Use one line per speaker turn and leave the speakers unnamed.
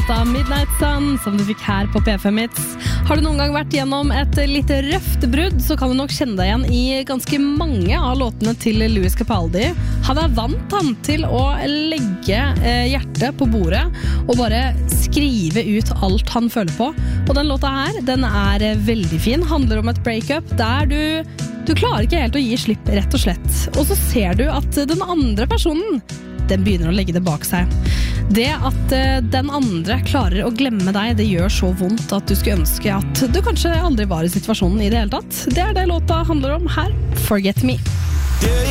låta Midnight Sun, som du fikk her på P5 Hits. Har du noen gang vært gjennom et litt røft brudd, så kan du nok kjenne deg igjen i ganske mange av låtene til Louis Capaldi. Han vant til å legge hjertet på bordet og bare skrive ut alt han føler på. Og den låta her, den veldig fin. Handler om et breakup der du klarer ikke helt å gi slipp, rett og slett. Og så ser du at den andre personen, den begynner å legge det bak seg. Det at den andre klarer å glemme deg, det gjør så vondt at du skulle ønske at du kanskje aldri var i situasjonen i det hele tatt. Det det låta handler om her, Forget Me.